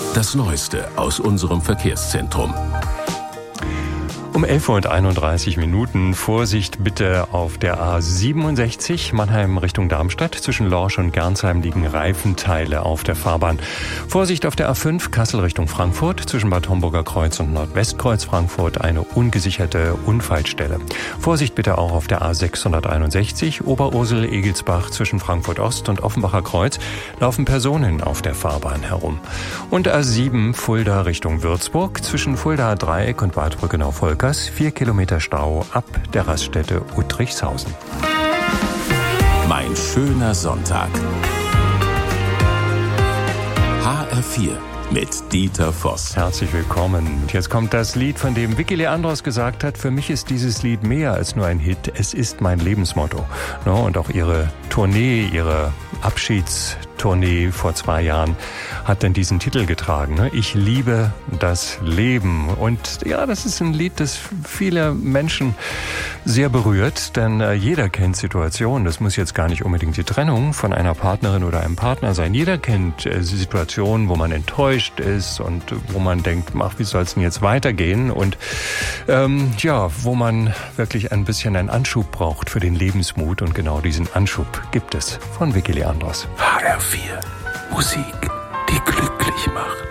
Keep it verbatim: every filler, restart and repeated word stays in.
Das Neueste aus unserem Verkehrszentrum. Um elf Uhr einunddreißig Minuten. Vorsicht bitte auf der A siebenundsechzig, Mannheim Richtung Darmstadt. Zwischen Lorsch und Gernsheim liegen Reifenteile auf der Fahrbahn. Vorsicht auf der A fünf, Kassel Richtung Frankfurt. Zwischen Bad Homburger Kreuz und Nordwestkreuz Frankfurt eine ungesicherte Unfallstelle. Vorsicht bitte auch auf der A sechshunderteinundsechzig, Oberursel-Egelsbach. Zwischen Frankfurt Ost und Offenbacher Kreuz laufen Personen auf der Fahrbahn herum. Und A sieben, Fulda Richtung Würzburg. Zwischen Fuldaer Dreieck und Bad Brückenau-Volkers vier Kilometer Stau ab der Raststätte Uttrichshausen. Mein schöner Sonntag. H R vier mit Dieter Voss. Herzlich willkommen. Und jetzt kommt das Lied, von dem Vicky Leandros gesagt hat, für mich ist dieses Lied mehr als nur ein Hit, es ist mein Lebensmotto. Und auch ihre Tournee, ihre Abschiedstournee vor zwei Jahren hat dann diesen Titel getragen. Ich liebe das Leben. Und ja, das ist ein Lied, das viele Menschen sehr berührt, denn jeder kennt Situationen. Das muss jetzt gar nicht unbedingt die Trennung von einer Partnerin oder einem Partner sein. Jeder kennt Situationen, wo man enttäuscht ist und wo man denkt, ach, wie soll es denn jetzt weitergehen? Und ähm, ja, wo man wirklich ein bisschen einen Anschub braucht für den Lebensmut. Und genau diesen Anschub gibt es von Vicky Leandros. H R vier. Musik, die glücklich macht.